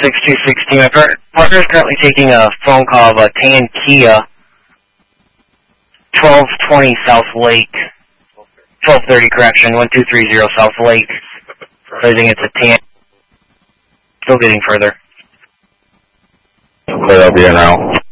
6216. My partner is currently taking a phone call of a tan Kia, 1220 South Lake. 1230, correction, 1230 South Lake. Realizing it's a tan. Still getting further. Clear up here now.